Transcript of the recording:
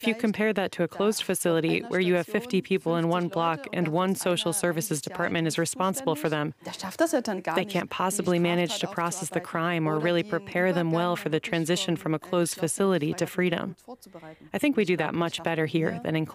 If you compare that to a closed facility where you have 50 people in one block and one social services department is responsible for them, Der schafft das ja dann gar they nicht, can't die possibly manage Straftat to process the aufzuarbeiten crime or oder really den prepare them well for Übergang the bis transition von from a closed geschlossener facility to Freiheit wieder freedom. gut vorzubereiten. I think we Ich do that glaube, das much better schaffen here wir. than in